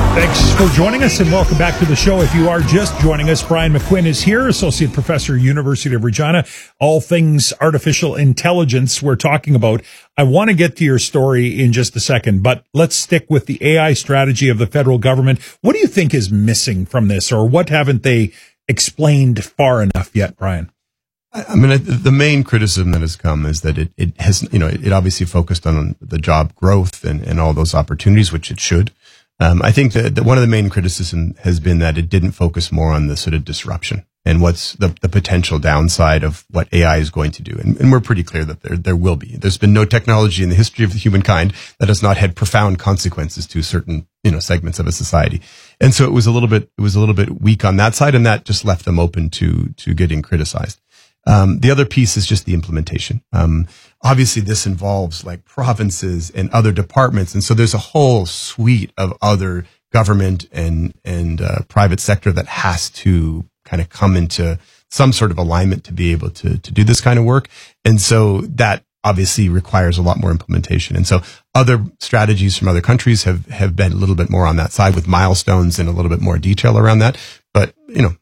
Thanks for joining us and welcome back to the show. If you are just joining us, Brian McQuinn is here, Associate Professor, University of Regina. All things artificial intelligence we're talking about. I want to get to your story in just a second, but let's stick with the AI strategy of the federal government. What do you think is missing from this, or what haven't they explained far enough yet, Brian? I mean, the main criticism that has come is that it has, it obviously focused on the job growth and all those opportunities, which it should. I think that one of the main criticism has been that it didn't focus more on the sort of disruption and what's the potential downside of what AI is going to do. And we're pretty clear that there will be. There's been no technology in the history of humankind that has not had profound consequences to certain, segments of a society. And so it was a little bit weak on that side, and that just left them open to getting criticized. The other piece is just the implementation. Obviously this involves like provinces and other departments. And so there's a whole suite of other government and private sector that has to kind of come into some sort of alignment to be able to do this kind of work. And so that obviously requires a lot more implementation. And so other strategies from other countries have been a little bit more on that side with milestones and a little bit more detail around that. But,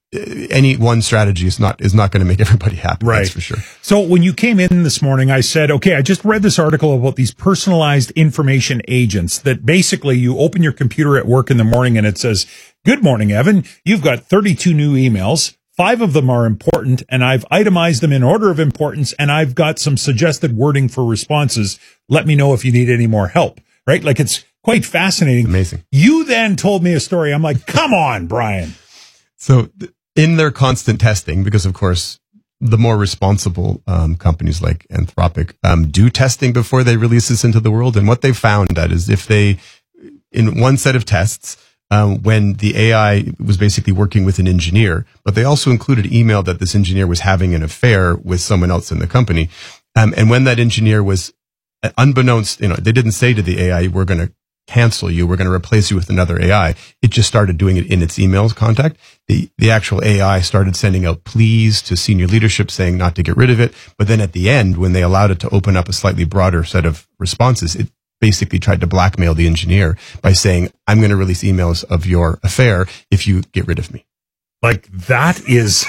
any one strategy is not going to make everybody happy. Right. That's for sure. So when you came in this morning, I said, okay, I just read this article about these personalized information agents that basically you open your computer at work in the morning and it says, "Good morning, Evan. You've got 32 new emails. 5 of them are important, and I've itemized them in order of importance, and I've got some suggested wording for responses. Let me know if you need any more help." Right? Like, it's quite fascinating. Amazing. You then told me a story. I'm like, come on, Brian. So in their constant testing, because of course, the more responsible companies like Anthropic do testing before they release this into the world. And what they found that is if they, in one set of tests, when the AI was basically working with an engineer, but they also included email that this engineer was having an affair with someone else in the company. And when that engineer was unbeknownst, they didn't say to the AI, "We're going to cancel you. We're going to replace you with another AI." It just started doing it in its emails contact. The actual AI started sending out pleas to senior leadership saying not to get rid of it. But then at the end, when they allowed it to open up a slightly broader set of responses, it basically tried to blackmail the engineer by saying, "I'm going to release emails of your affair if you get rid of me." Like, that is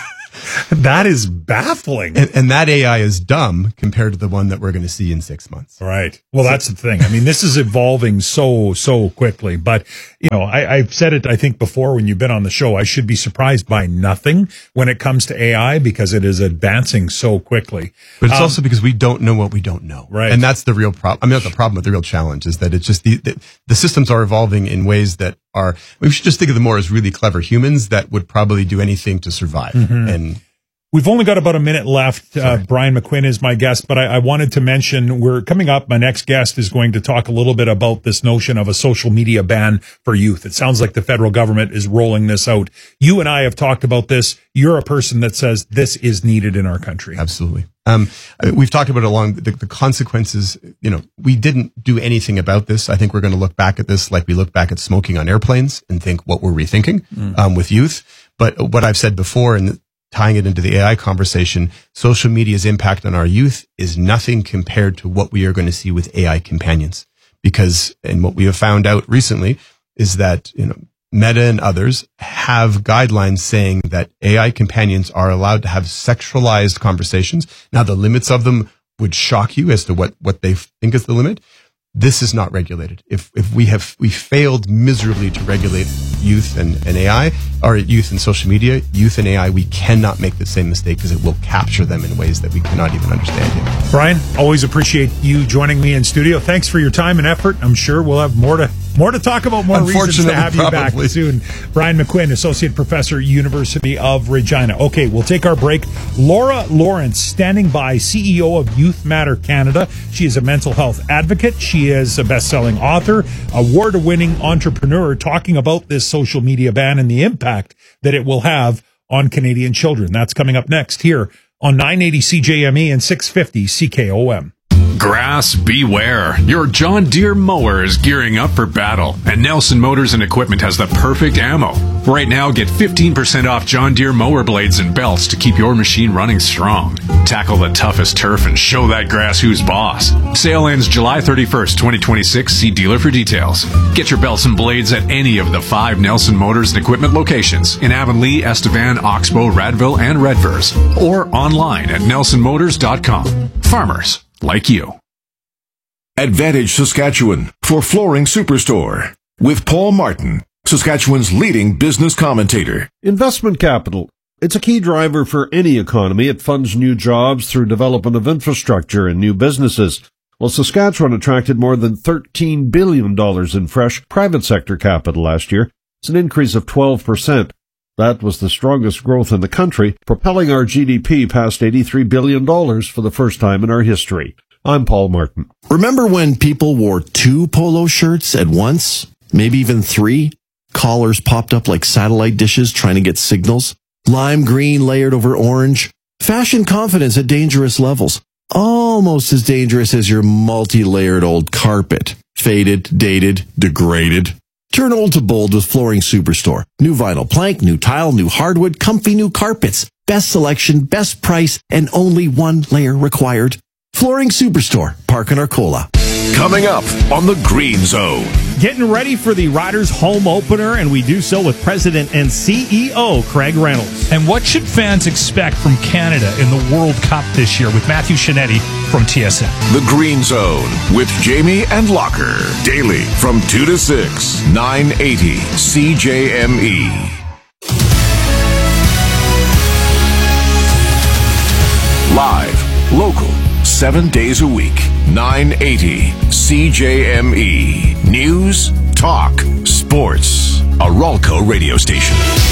baffling. And that AI is dumb compared to the one that we're going to see in 6 months. Right. Well, that's the thing. I mean, this is evolving so quickly. But, I've said it, I think, before when you've been on the show, I should be surprised by nothing when it comes to AI because it is advancing so quickly. But it's also because we don't know what we don't know. Right. And that's the real problem. I mean, not the problem, but the real challenge is that it's just the systems are evolving in ways that we should just think of them more as really clever humans that would probably do anything to survive. Mm-hmm. And we've only got about a minute left. Brian McQuinn is my guest, but I wanted to mention we're coming up. My next guest is going to talk a little bit about this notion of a social media ban for youth. It sounds like the federal government is rolling this out. You and I have talked about this. You're a person that says this is needed in our country. Absolutely. We've talked about it along the consequences. We didn't do anything about this. I think we're going to look back at this like we look back at smoking on airplanes and think, what were we thinking with youth? But what I've said before, and tying it into the AI conversation, social media's impact on our youth is nothing compared to what we are going to see with AI companions. Because, and what we have found out recently is that, Meta and others have guidelines saying that AI companions are allowed to have sexualized conversations. Now, the limits of them would shock you as to what they think is the limit. This is not regulated. If we failed miserably to regulate youth and AI, or youth and social media, youth and AI, we cannot make the same mistake because it will capture them in ways that we cannot even understand yet. Brian, always appreciate you joining me in studio. Thanks for your time and effort. I'm sure we'll have more to talk about, more reasons to have you back soon. Brian McQuinn, Associate Professor, University of Regina. Okay, we'll take our break. Laura Lawrence, standing by, CEO of Youth Matter Canada. She is a mental health advocate. She is a best-selling author, award-winning entrepreneur, talking about this social media ban and the impact that it will have on Canadian children. That's coming up next here on 980 CJME and 650 CKOM. Grass, beware. Your John Deere mower is gearing up for battle, and Nelson Motors and Equipment has the perfect ammo. Right now, get 15% off John Deere mower blades and belts to keep your machine running strong. Tackle the toughest turf and show that grass who's boss. Sale ends July 31st, 2026. See dealer for details. Get your belts and blades at any of the 5 Nelson Motors and Equipment locations in Avonlea, Estevan, Oxbow, Radville, and Redvers, or online at nelsonmotors.com. Farmers like you. Advantage Saskatchewan for Flooring Superstore with Paul Martin, Saskatchewan's leading business commentator. Investment capital. It's a key driver for any economy. It funds new jobs through development of infrastructure and new businesses. Well, Saskatchewan attracted more than $13 billion in fresh private sector capital last year. It's an increase of 12%. That was the strongest growth in the country, propelling our GDP past $83 billion for the first time in our history. I'm Paul Martin. Remember when people wore 2 polo shirts at once? Maybe even 3? Collars popped up like satellite dishes trying to get signals. Lime green layered over orange. Fashion confidence at dangerous levels. Almost as dangerous as your multi-layered old carpet. Faded, dated, degraded. Turn old to bold with Flooring Superstore. New vinyl plank, new tile, new hardwood, comfy new carpets. Best selection, best price, and only 1 layer required. Flooring Superstore, Park and Arcola. Coming up on the Green Zone. Getting ready for the Riders home opener, and we do so with President and CEO Craig Reynolds. And what should fans expect from Canada in the World Cup this year with Matthew Shinetti from TSN? The Green Zone with Jamie and Locker. Daily from 2 to 6, 980 CJME. Live, local, 7 days a week, 980 CJME. News, talk, sports. A Ralco radio station.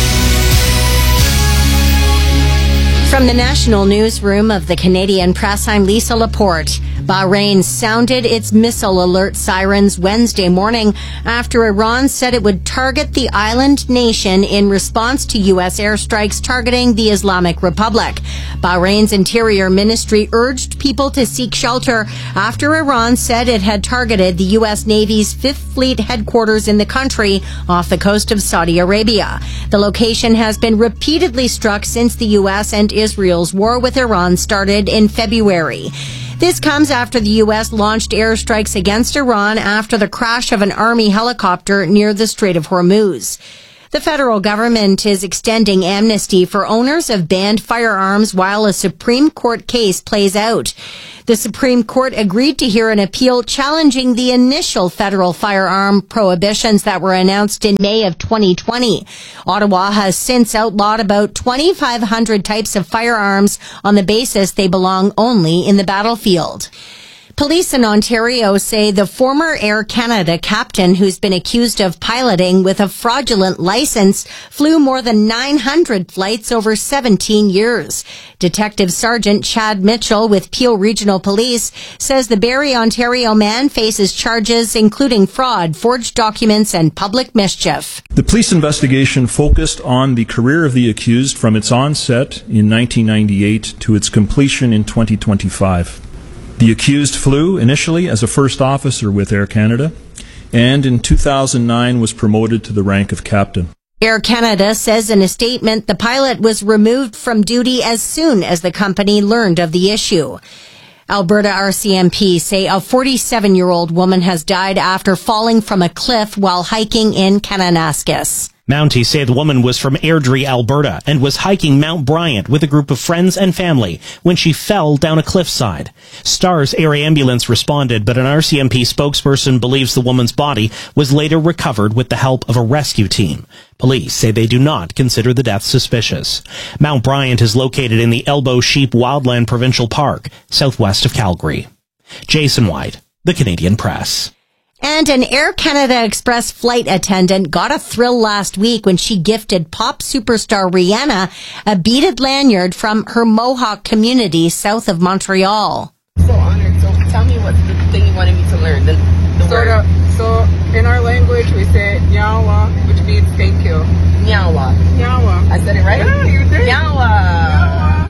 From the national newsroom of the Canadian Press, I'm Lisa Laporte. Bahrain sounded its missile alert sirens Wednesday morning after Iran said it would target the island nation in response to U.S. airstrikes targeting the Islamic Republic. Bahrain's Interior Ministry urged people to seek shelter after Iran said it had targeted the U.S. Navy's 5th Fleet headquarters in the country off the coast of Saudi Arabia. The location has been repeatedly struck since the U.S. and Israel's war with Iran started in February. This comes after the U.S. launched airstrikes against Iran after the crash of an Army helicopter near the Strait of Hormuz. The federal government is extending amnesty for owners of banned firearms while a Supreme Court case plays out. The Supreme Court agreed to hear an appeal challenging the initial federal firearm prohibitions that were announced in May of 2020. Ottawa has since outlawed about 2,500 types of firearms on the basis they belong only in the battlefield. Police in Ontario say the former Air Canada captain who's been accused of piloting with a fraudulent license flew more than 900 flights over 17 years. Detective Sergeant Chad Mitchell with Peel Regional Police says the Barrie, Ontario man faces charges including fraud, forged documents, and public mischief. The police investigation focused on the career of the accused from its onset in 1998 to its completion in 2025. The accused flew initially as a first officer with Air Canada and in 2009 was promoted to the rank of captain. Air Canada says in a statement the pilot was removed from duty as soon as the company learned of the issue. Alberta RCMP say a 47-year-old woman has died after falling from a cliff while hiking in Kananaskis. Mounties say the woman was from Airdrie, Alberta, and was hiking Mount Bryant with a group of friends and family when she fell down a cliffside. Stars Air Ambulance responded, but an RCMP spokesperson believes the woman's body was later recovered with the help of a rescue team. Police say they do not consider the death suspicious. Mount Bryant is located in the Elbow Sheep Wildland Provincial Park, southwest of Calgary. Jason White, the Canadian Press. And an Air Canada Express flight attendant got a thrill last week when she gifted pop superstar Rihanna a beaded lanyard from her Mohawk community south of Montreal. So honored. So tell me what's the thing you wanted me to learn. The word. So in our language we say nyawa, which means thank you. Nyawa. Nyawa. I said it right? Yeah, you did. Nyawa.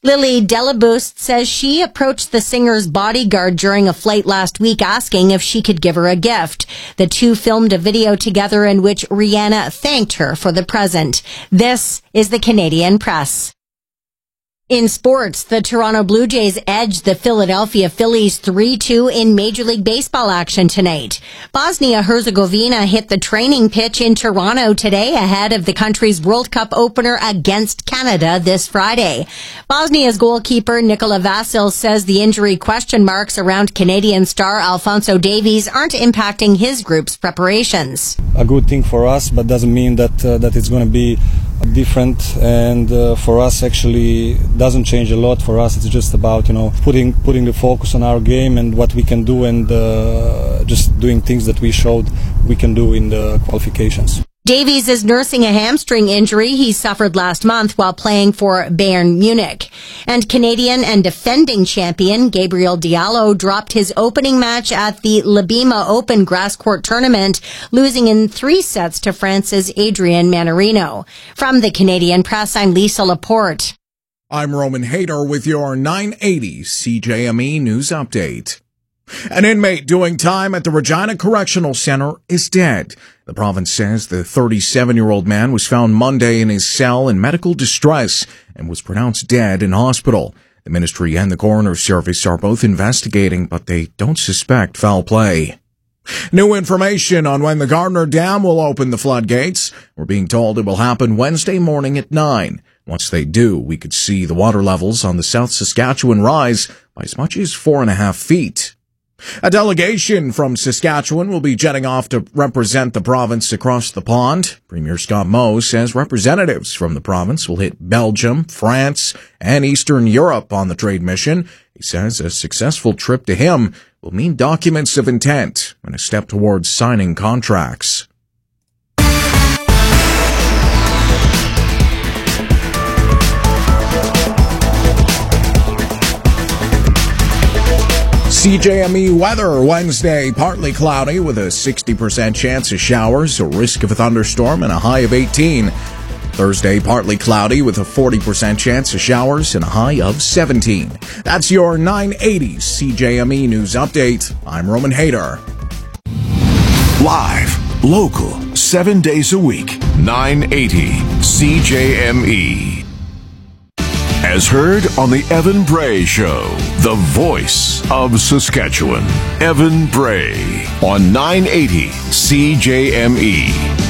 Lily Delaboost says she approached the singer's bodyguard during a flight last week asking if she could give her a gift. The two filmed a video together in which Rihanna thanked her for the present. This is the Canadian Press. In sports, the Toronto Blue Jays edged the Philadelphia Phillies 3-2 in Major League Baseball action tonight. Bosnia-Herzegovina hit the training pitch in Toronto today ahead of the country's World Cup opener against Canada this Friday. Bosnia's goalkeeper Nikola Vasil says the injury question marks around Canadian star Alphonso Davies aren't impacting his group's preparations. A good thing for us, but doesn't mean that it's going to be different, and for us actually doesn't change a lot. For us it's just about putting the focus on our game and what we can do, and just doing things that we showed we can do in the qualifications. Davies is nursing a hamstring injury he suffered last month while playing for Bayern Munich. And Canadian and defending champion Gabriel Diallo dropped his opening match at the Libima Open grass court tournament, losing in 3 sets to France's Adrian Manarino. From the Canadian Press, I'm Lisa Laporte. I'm Roman Hayter with your 980 CJME News Update. An inmate doing time at the Regina Correctional Center is dead. The province says the 37-year-old man was found Monday in his cell in medical distress and was pronounced dead in hospital. The ministry and the coroner's service are both investigating, but they don't suspect foul play. New information on when the Gardner Dam will open the floodgates. We're being told it will happen Wednesday morning at 9. Once they do, we could see the water levels on the South Saskatchewan rise by as much as 4.5 feet. A delegation from Saskatchewan will be jetting off to represent the province across the pond. Premier Scott Moe says representatives from the province will hit Belgium, France, and Eastern Europe on the trade mission. He says a successful trip to him will mean documents of intent and a step towards signing contracts. CJME weather Wednesday, partly cloudy with a 60% chance of showers, a risk of a thunderstorm, and a high of 18. Thursday, partly cloudy with a 40% chance of showers and a high of 17. That's your 980 CJME News Update. I'm Roman Hayter. Live, local, 7 days a week, 980 CJME. As heard on the Evan Bray Show, the voice of Saskatchewan. Evan Bray on 980 CJME.